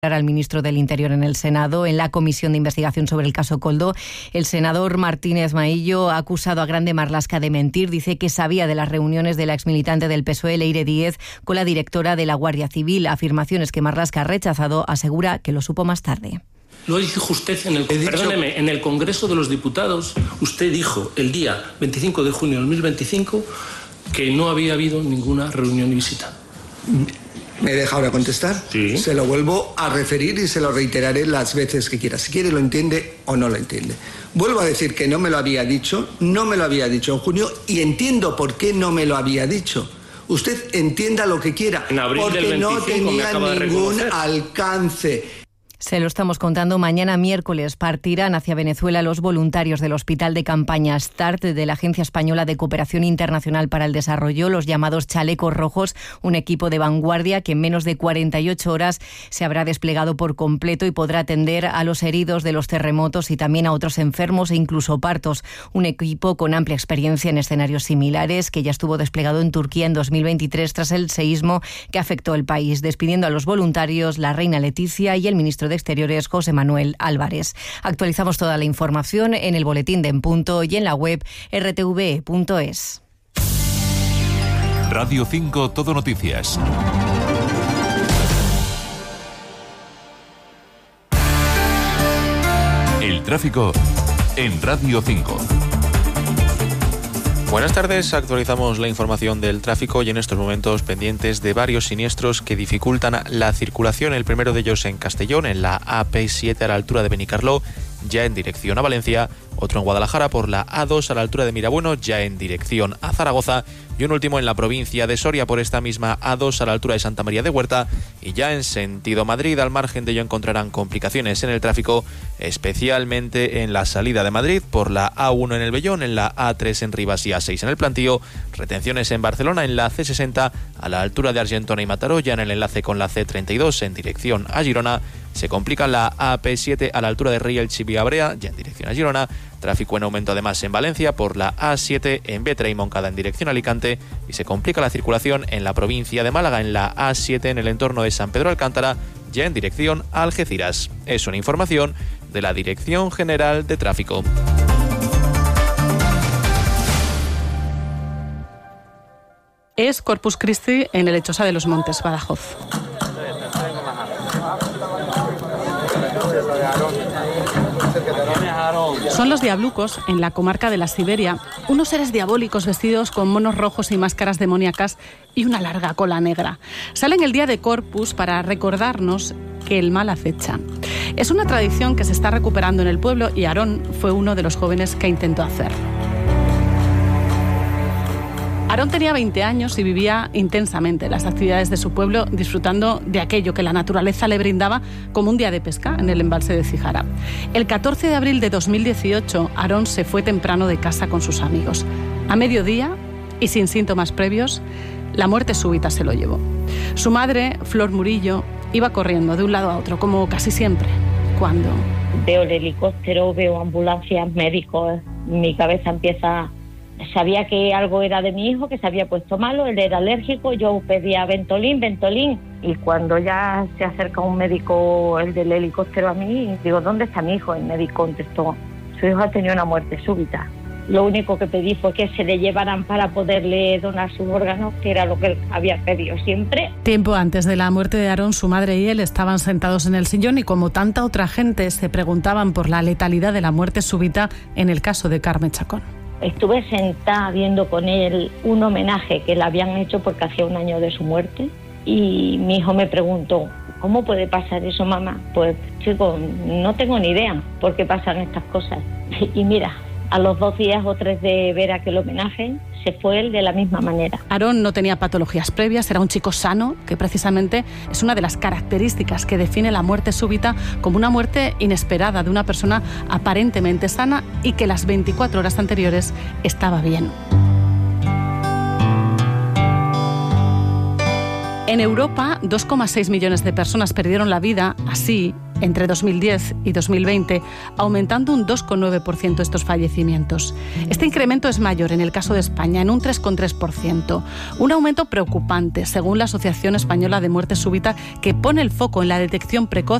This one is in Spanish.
al ministro del Interior en el Senado. En la comisión de investigación sobre el caso Koldo, el senador Martínez Maillo ha acusado a Grande Marlaska de mentir. Dice que sabía de las reuniones de la exmilitante del PSOE, Leire Díez, con la directora de la Guardia Civil. Afirmaciones que Marlaska ha rechazado. Asegura que lo supo más tarde. Lo dijo usted en el Congreso de los Diputados. Usted dijo el día 25 de junio de 2025 que no había habido ninguna reunión y visita. ¿Me deja ahora contestar? Sí. Se lo vuelvo a referir y se lo reiteraré las veces que quiera. Si quiere lo entiende o no lo entiende. Vuelvo a decir que no me lo había dicho en junio y entiendo por qué no me lo había dicho. Usted entienda lo que quiera, en abril porque del 25 no tenía ningún alcance. Se lo estamos contando. Mañana miércoles partirán hacia Venezuela los voluntarios del Hospital de Campaña START de la Agencia Española de Cooperación Internacional para el Desarrollo, los llamados Chalecos Rojos, un equipo de vanguardia que en menos de 48 horas se habrá desplegado por completo y podrá atender a los heridos de los terremotos y también a otros enfermos e incluso partos. Un equipo con amplia experiencia en escenarios similares que ya estuvo desplegado en Turquía en 2023 tras el seísmo que afectó el país. Despidiendo a los voluntarios, la reina Leticia y el ministro de Exteriores, José Manuel Álvarez. Actualizamos toda la información en el boletín de En Punto y en la web rtv.es. Radio 5 Todo Noticias. El tráfico en Radio 5. Buenas tardes, actualizamos la información del tráfico y en estos momentos pendientes de varios siniestros que dificultan la circulación. El primero de ellos en Castellón, en la AP7 a la altura de Benicarló, ya en dirección a Valencia. Otro en Guadalajara por la A2 a la altura de Mirabueno, ya en dirección a Zaragoza. Y un último en la provincia de Soria por esta misma A2 a la altura de Santa María de Huerta. Y ya en sentido Madrid, al margen de ello encontrarán complicaciones en el tráfico, especialmente en la salida de Madrid por la A1 en el Vellón, en la A3 en Rivas y A6 en el Plantío. Retenciones en Barcelona en la C60 a la altura de Argentona y Mataró, ya en el enlace con la C32 en dirección a Girona. Se complica la AP7 a la altura de Rielch y Viabrea, ya en dirección a Girona. Tráfico en aumento además en Valencia por la A7 en Vetra y Moncada en dirección a Alicante. Y se complica la circulación en la provincia de Málaga en la A7 en el entorno de San Pedro Alcántara, ya en dirección a Algeciras. Es una información de la Dirección General de Tráfico. Es Corpus Christi en el Lechosa de los Montes, Badajoz. Son los diablucos, en la comarca de la Siberia, unos seres diabólicos vestidos con monos rojos y máscaras demoníacas y una larga cola negra. Salen el día de Corpus para recordarnos que el mal acecha. Es una tradición que se está recuperando en el pueblo y Aarón fue uno de los jóvenes que intentó hacerlo. Aarón tenía 20 años y vivía intensamente las actividades de su pueblo, disfrutando de aquello que la naturaleza le brindaba como un día de pesca en el embalse de Cijara. El 14 de abril de 2018, Aarón se fue temprano de casa con sus amigos. A mediodía, y sin síntomas previos, la muerte súbita se lo llevó. Su madre, Flor Murillo, iba corriendo de un lado a otro, como casi siempre, cuando... Veo el helicóptero, veo ambulancias, médicos, mi cabeza empieza... Sabía que algo era de mi hijo, que se había puesto malo, él era alérgico, yo pedía Ventolin, y cuando ya se acerca un médico, el del helicóptero a mí, digo, ¿dónde está mi hijo? El médico contestó, su hijo ha tenido una muerte súbita. Lo único que pedí fue que se le llevaran para poderle donar sus órganos, que era lo que él había pedido siempre. Tiempo antes de la muerte de Aarón, su madre y él estaban sentados en el sillón y como tanta otra gente se preguntaban por la letalidad de la muerte súbita en el caso de Carme Chacón. Estuve sentada viendo con él un homenaje que le habían hecho porque hacía un año de su muerte y mi hijo me preguntó, ¿cómo puede pasar eso, mamá? Pues, chico, no tengo ni idea por qué pasan estas cosas. Y mira, a los 2 días o 3 de ver aquel homenaje, se fue él de la misma manera. Aarón no tenía patologías previas, era un chico sano, que precisamente es una de las características que define la muerte súbita como una muerte inesperada de una persona aparentemente sana y que las 24 horas anteriores estaba bien. En Europa, 2,6 millones de personas perdieron la vida así entre 2010 y 2020, aumentando un 2,9% estos fallecimientos. Este incremento es mayor en el caso de España, en un 3,3%. Un aumento preocupante, según la Asociación Española de Muerte Súbita, que pone el foco en la detección precoz